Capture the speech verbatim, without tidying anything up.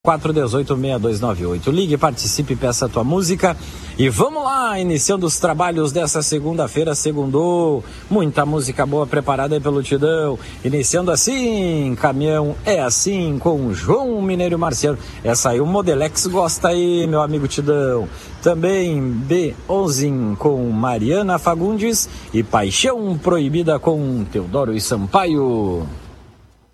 quatro um oito, seis dois nove oito. Ligue, participe, peça a tua música e vamos lá, iniciando os trabalhos dessa segunda-feira, segundou, muita música boa preparada aí pelo Tidão, iniciando assim, caminhão é assim, com João Mineiro Marciano, essa aí o Modelex gosta aí, meu amigo Tidão, também B onze com Mariana Fagundes e Paixão Proibida com Teodoro e Sampaio.